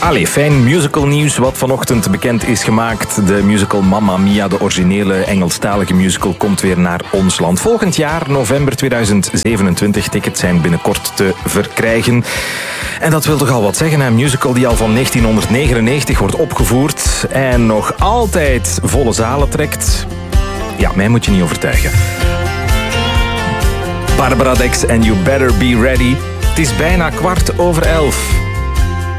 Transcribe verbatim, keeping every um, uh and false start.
Allee, fijn musical nieuws wat vanochtend bekend is gemaakt. De musical Mamma Mia, de originele Engelstalige musical, komt weer naar ons land. Volgend jaar, november tweeduizend zevenentwintig, tickets zijn binnenkort te verkrijgen. En dat wil toch al wat zeggen, een musical die al van negentienhonderdnegenennegentig wordt opgevoerd en nog altijd volle zalen trekt. Ja, mij moet je niet overtuigen. Barbara Dex en You Better Be Ready. Het is bijna kwart over elf.